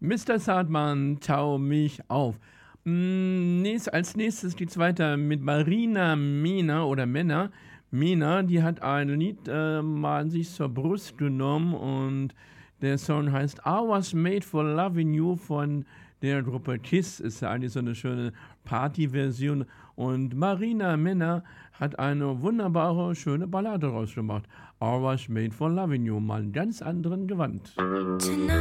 Mr. Sandmann, tau mich auf. Als nächstes geht's weiter mit Marina Mena oder Männer. Mena, die hat ein Lied mal an sich zur Brust genommen und der Song heißt I Was Made for Loving You von der Gruppe Kiss. Ist ja eigentlich so eine schöne Partyversion. Und Marina Mena hat eine wunderbare, schöne Ballade rausgemacht. I Was Made for Loving You, mal einen ganz anderen Gewand. Tonight